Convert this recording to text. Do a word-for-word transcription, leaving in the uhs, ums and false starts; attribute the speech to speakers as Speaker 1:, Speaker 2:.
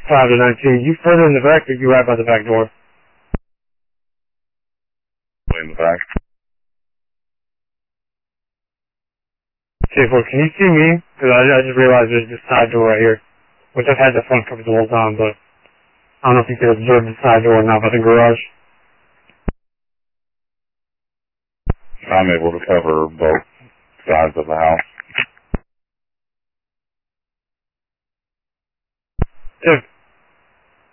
Speaker 1: five to nineteen. You further in the back, or you right by the back door?
Speaker 2: In the back.
Speaker 1: K four, can you see me? Because I, I just realized there's this side door right here, which I've had the front covered the whole time, but I don't know if you can observe the side door or not by the garage.
Speaker 2: I'm able to cover both sides of the house.
Speaker 1: If